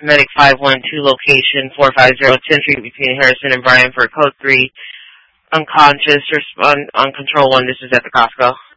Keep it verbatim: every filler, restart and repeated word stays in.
Medic five one two location, four five zero tenth Street between Harrison and Bryan for code three. Unconscious, respond on control one, this is at the Costco.